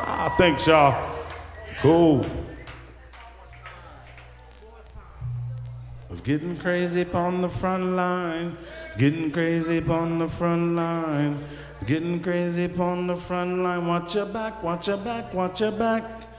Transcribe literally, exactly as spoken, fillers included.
Thanks, y'all. Cool. It's getting crazy upon the front line. It's getting crazy upon the front line. It's getting crazy upon the front line. Watch your back, watch your back, watch your back.